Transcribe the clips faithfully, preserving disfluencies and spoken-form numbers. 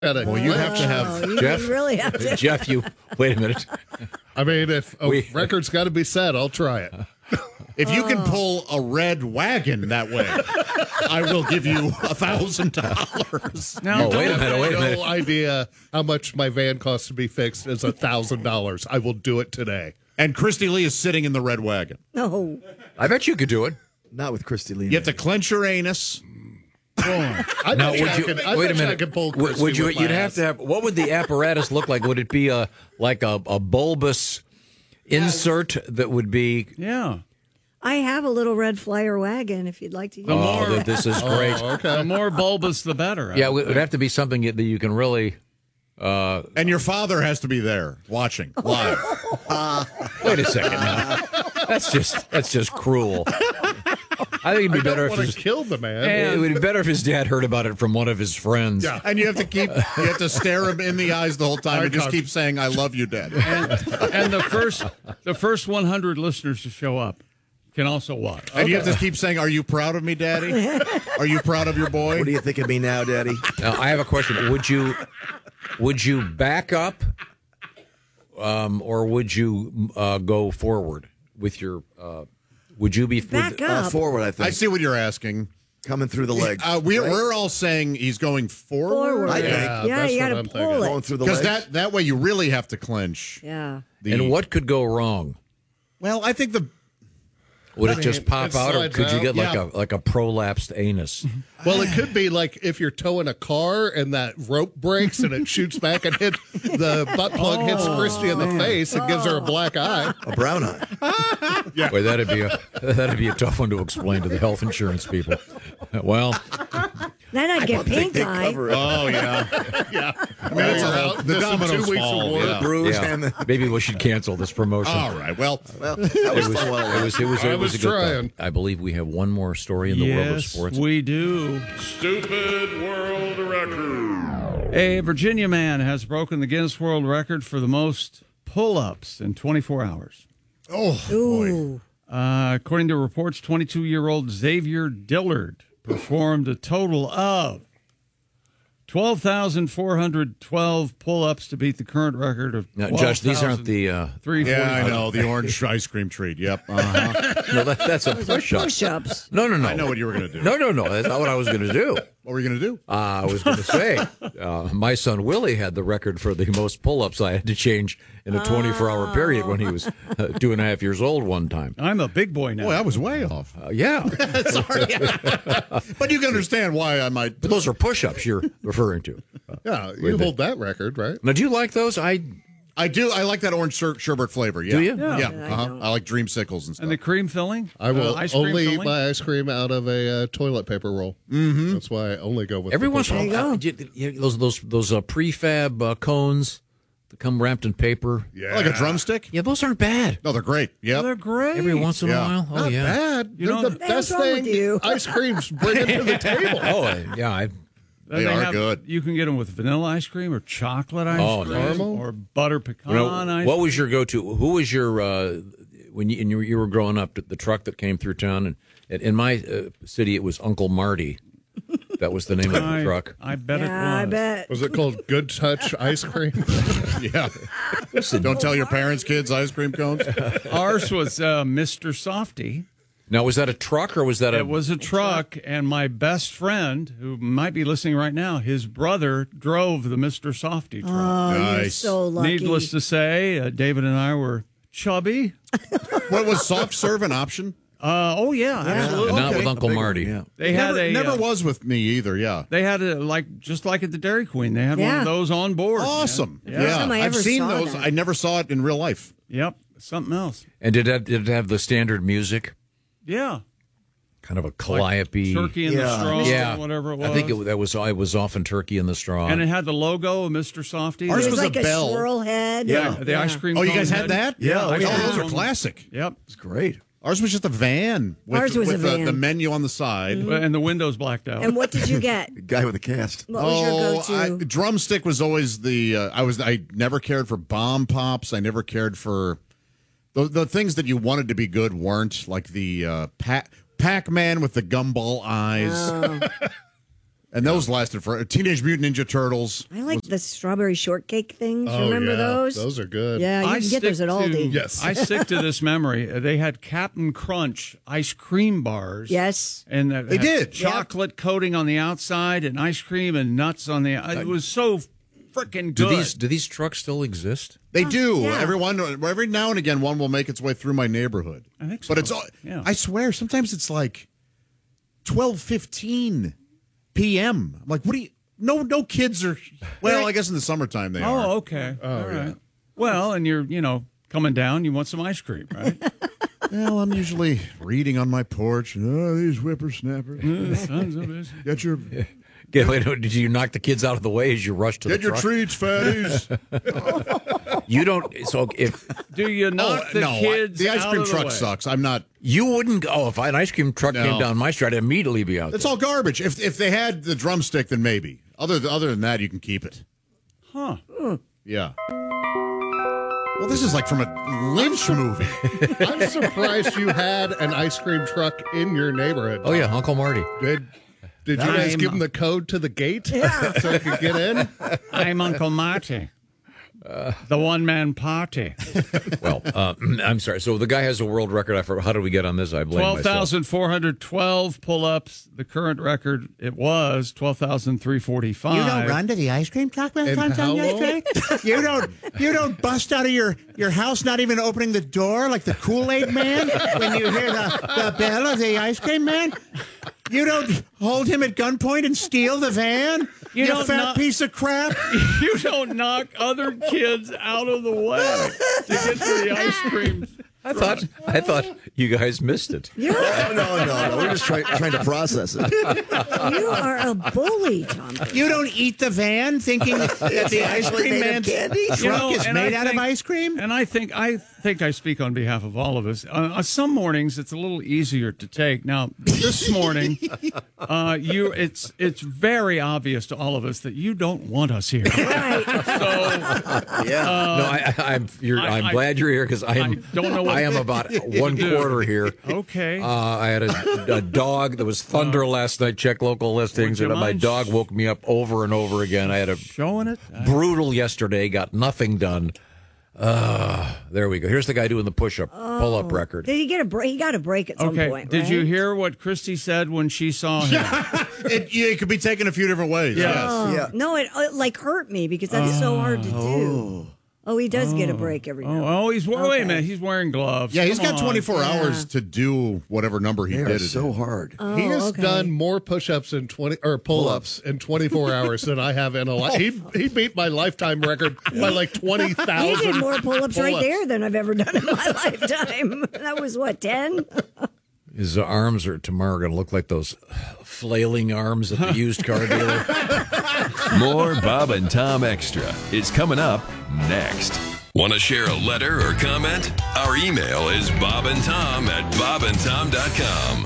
Well, you have to have Oh, you Jeff. really have to. Jeff, you wait a minute. I mean, if a We- record's got to be set, I'll try it. If you can pull a red wagon that way, I will give you a thousand dollars. Oh, wait a minute, wait a no minute. idea how much my van costs to be fixed is a thousand dollars. I will do it today. And Christy Lee is sitting in the red wagon. No. I bet you could do it. Not with Christy Lee. You have to clench your anus. I Now, bet you would I you could- I wait bet a you I minute? could pull Would, Christy would you? with my You'd have ass. to have. What would the apparatus look like? Would it be a like a, a bulbous insert that would be? Yeah. I have a little red flyer wagon if you'd like to use Oh, it. that this is great. Oh, okay. The more bulbous, the better. Yeah, it would have to be something that you can really. Uh, And your father has to be there watching live. wait a second now. That's just that's just cruel. I think it'd be I better don't if want his, to kill the man. it would be better if his dad heard about it from one of his friends. Yeah. And you have to keep, you have to stare him in the eyes the whole time and just keep saying, I love you, Dad. And, and the first the first one hundred listeners to show up can also watch. And you have to keep saying, are you proud of me, Daddy? Are you proud of your boy? What do you think of me now, Daddy? Now, I have a question. Would you would you back up, um, or would you uh, go forward with your? Uh, would you be Back would, up. Uh, forward, I think. I see what you're asking. Coming through the leg. Uh, we're, we're all saying he's going forward. Forward. I think. Yeah, that's you what got to I'm pull thinking. it. Going through the Because legs. that, that way you really have to clench. Yeah. The, And what could go wrong? Well, I think the Would I it just mean, pop it out, or slides could you out. get like Yeah. a like a prolapsed anus? Well, it could be like if you're towing a car and that rope breaks and it shoots back and hits the butt plug hits Christy in the face and gives her a black eye. A brown eye. Boy, that'd be a that'd be a tough one to explain to the health insurance people. Well, Then I'd get I think pink they eye. cover it. Oh, yeah. Yeah. I mean, That's you're a- out the missing dominoes two weeks fall, of work. yeah. Bruise yeah, and the, maybe we should cancel this promotion. All right. Well, well, that It was, was, fun while it it was, it was, I it was was a good trying. thought. I believe we have one more story in the world of Yes, sports. we do. Stupid world record. A Virginia man has broken the Guinness World Record for the most pull-ups in twenty-four hours. oh, boy. Ooh. Uh, according to reports, twenty-two-year-old Xavier Dillard performed a total of twelve thousand four hundred twelve pull-ups to beat the current record of Now, Josh, these aren't the. Uh, three Yeah, I forty-five. know. The orange ice cream treat. Yep. Uh-huh. no, that, that's a Those are push-up. push-ups. No, no, no. I know what you were going to do. No, no, no. That's not what I was going to do. What were you going to do? Uh, I was going to say, uh, my son Willie had the record for the most pull-ups I had to change in a twenty-four hour period when he was uh, two and a half years old one time. I'm a big boy now. Boy, I was way off. Uh, yeah. Sorry. But you can understand why I might. But those are push-ups you're referring to. Yeah, you With hold that record, right? Now, do you like those? I I do. I like that orange sherbet, sherbet flavor. Yeah. Do you? Yeah. Yeah. uh-huh. I, like dreamsicles and stuff. and the cream filling? I will Uh, ice cream only eat filling? my ice cream out of a uh, toilet paper roll. Mm-hmm. That's why I only go with every the once in a push-up. while, you- you- those those those uh, prefab uh, cones that come wrapped in paper. Yeah. like a drumstick? Yeah, those aren't bad. No, they're great. Yep. They're great. Every once in Yeah. a while. Oh Not yeah. bad. You They're know- the What the hell's best wrong thing with you? ice creams bring to the table. Oh uh, yeah. I, Then They are have- good. You can get them with vanilla ice cream or chocolate ice Oh, cream caramel? or butter pecan you know, ice what cream. was your go-to? Who was your uh, when you, and you, were- you were growing up? The truck that came through town, and in in my uh, city, it was Uncle Marty. That was the name of the I, truck. I bet it was. Yeah, I bet. Was it called Good Touch ice cream? Yeah. Don't tell your parents, kids, ice cream cones. Ours was uh, Mister Softy. Now, was that a truck or was that a? It was a truck, and my best friend, who might be listening right now, his brother drove the Mister Softy truck. Oh, you're Nice. so lucky. Needless to say, uh, David and I were chubby. What was soft serve an option? Uh, oh yeah, absolutely. not okay. with Uncle big one, Marty. yeah. They had never a never uh, was with me either. Yeah. They had a like just like at the Dairy Queen. They had one Yeah. of those on board. man. Awesome. Yeah. Yeah. time I I've ever seen saw those. that. I never saw it in real life. Yep. Something else. And did it, did it have the standard music? Yeah. Kind of a calliope. Turkey in the Yeah. straw, Yeah, whatever it was. I think it, that was it was often turkey in the straw. and it had the logo of Mister Softy. Ours It was was a like a, bell. swirl head. Yeah. the ice cream. Oh, you cone guys had that? Yeah, Oh, ice cream those are cone. classic. Yep. It's great. Ours was just a van with, Ours was with a the, van. the menu on the side. And the windows blacked out. And what did you get? The guy with the cast. What was your Oh, go-to? I, drumstick was always the. Uh, I was. I never cared for bomb pops. I never cared for the the things that you wanted to be good weren't like the uh, Pac Pac Man with the gumball eyes. Oh. And those lasted for Teenage Mutant Ninja Turtles. I like the strawberry shortcake things. Oh, Remember yeah. those? Those are good. Yeah, you I can get those stick at to- Aldi. Yes. I stick to this memory. Uh, They had Captain Crunch ice cream bars. Yes. And that They had did. chocolate coating on the outside and ice cream and nuts on the. It was so freaking Do good. these do these trucks still exist? They do. yeah. Every one, every now and again, one will make its way through my neighborhood. I think But so. it's all. Yeah. I swear, sometimes it's like twelve fifteen p.m. I'm like, what do you? No, no kids are. Well, I guess in the summertime they are. Oh, okay. All right. Well, and you're, you know, coming down, you want some ice cream, right? Well, I'm usually reading on my porch. Oh, these whippersnappers. Uh, sons of bitches. Get your Get, wait, did you knock the kids out of the way as you rushed to get the your truck? treats, fatties. You don't. So if Do you knock oh the no, I- kids the ice out cream of the truck way? sucks. I'm not. you wouldn't. Oh, if an ice cream truck No. came down my street, I'd immediately be out It's there. all garbage. If if they had the drumstick, then maybe. Other other than that, you can keep it. Huh. Yeah. Well, this is like from a Lynch movie. I'm surprised you had an ice cream truck in your neighborhood. Oh yeah, Uncle Marty. Did, did you guys I'm- give him the code to the gate Yeah. so he could get in? I'm Uncle Marty. the one man party. Well, uh, I'm sorry. So the guy has a world record. I forgot. How did we get on this? I blame twelve myself. thousand four hundred twelve pull ups. The current record, it was twelve thousand three hundred forty-five. You don't run to the ice cream truck when And it's how on long? yesterday? You don't you don't bust out of your, your house not even opening the door like the Kool-Aid man when you hear the, the bell of the ice cream man? You don't hold him at gunpoint and steal the van? You You, don't fat knock- piece of crap. You don't knock other kids out of the way to get to the ice cream. I thought. I thought you guys missed it. You're, No, no, no, no. We're just trying, trying to process it. you are a bully, Tom. You don't eat the van thinking that the ice actually cream made of man's candy? truck You know, is and I made out of think- ice cream. And I think I think I speak on behalf of all of us. Uh, on some mornings, it's a little easier to take. Now, this morning, uh, you it's it's very obvious to all of us that you don't want us here. Right. So Yeah. no, I, I, I'm. You're, I- I'm I- glad you're here because I am. I don't know what I am about one do. quarter here. Okay. Uh, I had a, a dog. There was thunder last night. Check local listings, Would you and my mind dog woke me up over and over again. I had a showing it. I- brutal yesterday. Got nothing done. Uh, there we go. Here's the guy doing the push-up pull-up record. Did he get a break? He got a break at some Okay. point. Did right? you hear what Christy said when she saw him? It, yeah, it could be taken a few different ways. Yeah. Yes. Oh, Yeah. no, it, it like hurt me because that's so hard to do. Oh, he does get a break every now and Oh, oh, he's wait a Okay. minute. He's wearing gloves. Yeah, he's Come got on. twenty-four Yeah. hours to do whatever number he They did. are it so in. hard. Oh, He has okay. done more push-ups in twenty or pull-ups in twenty-four hours than I have in a life. He he beat my lifetime record by like twenty He thousand. did more pull-ups right there than I've ever done in my lifetime. That was what, ten? His arms are tomorrow going to look like those flailing arms at the used car dealer. More Bob and Tom Extra is coming up next. Want to share a letter or comment? Our email is bobandtom at bobandtom dot com.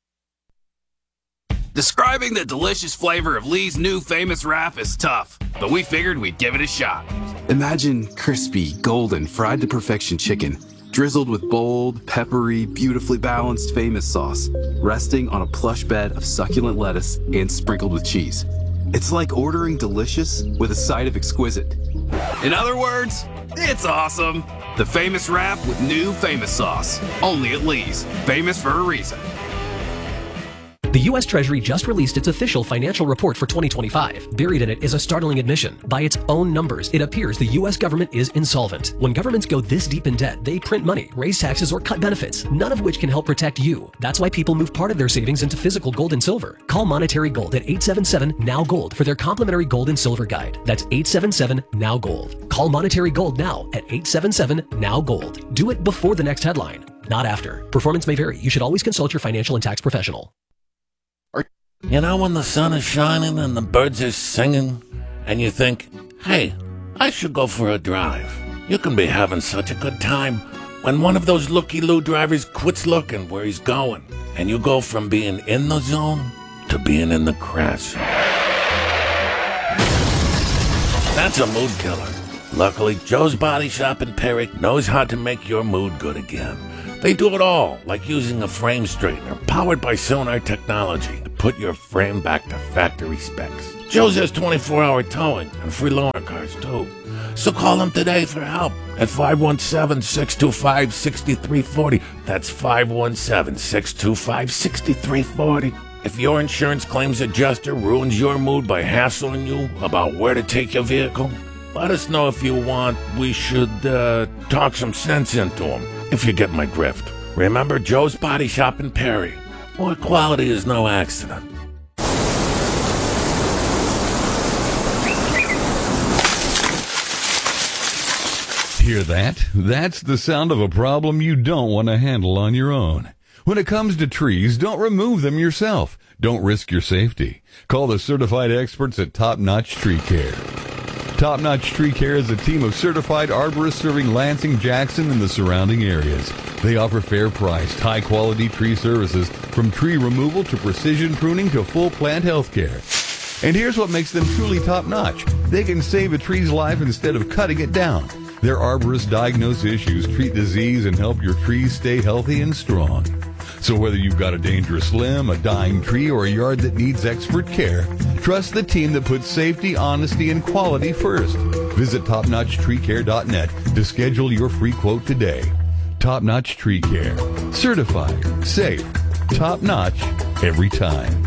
Describing the delicious flavor of Lee's new famous wrap is tough, but we figured we'd give it a shot. Imagine crispy, golden, fried to perfection chicken, drizzled with bold, peppery, beautifully balanced famous sauce, resting on a plush bed of succulent lettuce and sprinkled with cheese. It's like ordering delicious with a side of exquisite. In other words, it's awesome. The famous wrap with new famous sauce. Only at Lee's. Famous for a reason. The U S Treasury just released its official financial report for twenty twenty-five. Buried in it is a startling admission. By its own numbers, it appears the U S government is insolvent. When governments go this deep in debt, they print money, raise taxes, or cut benefits, none of which can help protect you. That's why people move part of their savings into physical gold and silver. Call Monetary Gold at eight seven seven, N O W Gold for their complimentary gold and silver guide. That's eight seven seven, N O W Gold. Call Monetary Gold now at eight seven seven, N O W Gold. Do it before the next headline, not after. Performance may vary. You should always consult your financial and tax professional. You know when the sun is shining and the birds are singing and you think, hey, I should go for a drive. You can be having such a good time when one of those looky-loo drivers quits looking where he's going and you go from being in the zone to being in the crash zone. That's a mood killer. Luckily, Joe's Body Shop in Perry knows how to make your mood good again. They do it all, like using a frame straightener powered by Sonar technology. put your frame back to factory specs. Joe's has twenty-four hour towing and free loaner cars, too. So call him today for help at five one seven, six two five, six three four zero. That's five one seven, six two five, six three four zero. If your insurance claims adjuster ruins your mood by hassling you about where to take your vehicle, let us know if you want. We should uh, talk some sense into him, if you get my drift. Remember, Joe's Body Shop in Perry, where quality is no accident. Hear that? That's the sound of a problem you don't want to handle on your own. When it comes to trees, don't remove them yourself. Don't risk your safety. Call the certified experts at Top Notch Tree Care. Top Notch Tree Care is a team of certified arborists serving Lansing, Jackson, and the surrounding areas. They offer fair-priced, high-quality tree services, from tree removal to precision pruning to full plant health care. And here's what makes them truly top-notch. They can save a tree's life instead of cutting it down. Their arborists diagnose issues, treat disease, and help your trees stay healthy and strong. So whether you've got a dangerous limb, a dying tree, or a yard that needs expert care, trust the team that puts safety, honesty, and quality first. Visit top notch tree care dot net to schedule your free quote today. Top Notch Tree Care. Certified, safe, top-notch, every time.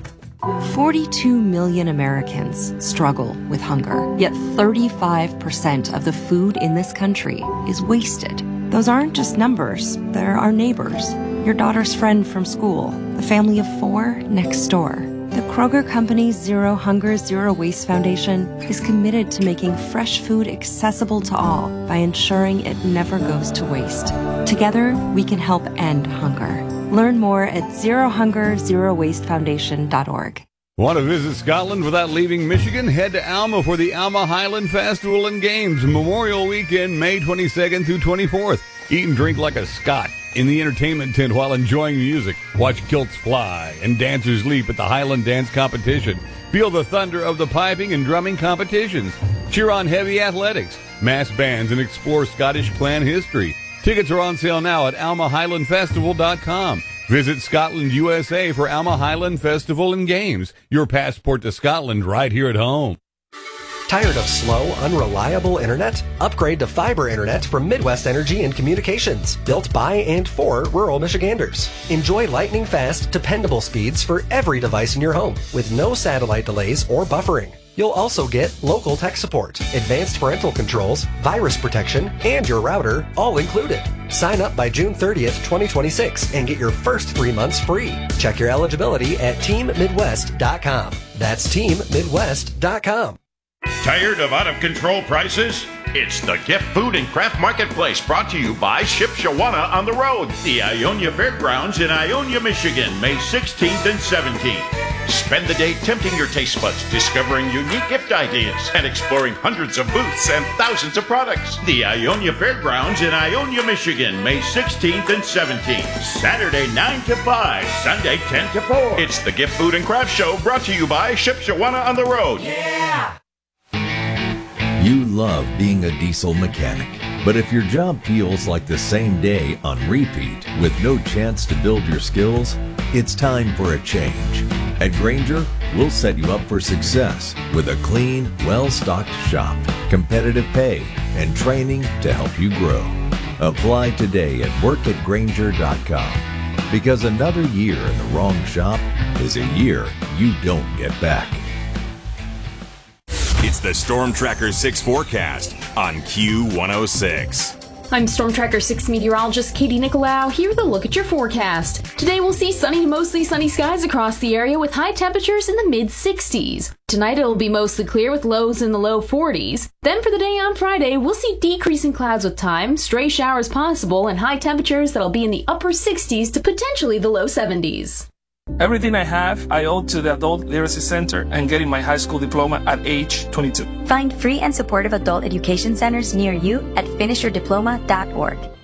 forty-two million Americans struggle with hunger, yet thirty-five percent of the food in this country is wasted. Those aren't just numbers, they're our neighbors, your daughter's friend from school, the family of four next door. The Kroger Company's Zero Hunger, Zero Waste Foundation is committed to making fresh food accessible to all by ensuring it never goes to waste. Together, we can help end hunger. Learn more at zero hunger zero waste foundation dot org. Want to visit Scotland without leaving Michigan? Head to Alma for the Alma Highland Festival and Games, Memorial Weekend, May twenty-second through twenty-fourth. Eat and drink like a Scot in the entertainment tent while enjoying music. Watch kilts fly and dancers leap at the Highland Dance Competition. Feel the thunder of the piping and drumming competitions. Cheer on heavy athletics, mass bands, and explore Scottish clan history. Tickets are on sale now at alma highland festival dot com. Visit Scotland, U S A for Alma Highland Festival and Games. Your passport to Scotland right here at home. Tired of slow, unreliable internet? Upgrade to fiber internet from Midwest Energy and Communications, built by and for rural Michiganders. Enjoy lightning-fast, dependable speeds for every device in your home, with no satellite delays or buffering. You'll also get local tech support, advanced parental controls, virus protection, and your router all included. Sign up by June thirtieth, twenty twenty-six and get your first three months free. Check your eligibility at team midwest dot com. That's team midwest dot com. Tired of out-of-control prices? It's the Gift Food and Craft Marketplace, brought to you by Shipshewana on the Road, the Ionia Fairgrounds in Ionia, Michigan, May sixteenth and seventeenth. Spend the day tempting your taste buds, discovering unique gift ideas, and exploring hundreds of booths and thousands of products. The Ionia Fairgrounds in Ionia, Michigan, May sixteenth and seventeenth. Saturday nine to five, Sunday ten to four. It's the Gift Food and Craft Show, brought to you by Shipshewana on the Road. Yeah! You love being a diesel mechanic, but if your job feels like the same day on repeat with no chance to build your skills, it's time for a change. At Grainger, we'll set you up for success with a clean, well-stocked shop, competitive pay, and training to help you grow. Apply today at work at grainger dot com, because another year in the wrong shop is a year you don't get back. It's the Storm Tracker six forecast on Q one oh six. I'm Storm Tracker six meteorologist Katie Nicolau. Here with a look at your forecast. Today we'll see sunny to mostly sunny skies across the area with high temperatures in the mid sixties. Tonight it'll be mostly clear with lows in the low forties. Then for the day on Friday, we'll see decreasing clouds with time, stray showers possible, and high temperatures that'll be in the upper sixties to potentially the low seventies. Everything I have, I owe to the Adult Literacy Center and getting my high school diploma at age twenty-two. Find free and supportive adult education centers near you at finish your diploma dot org.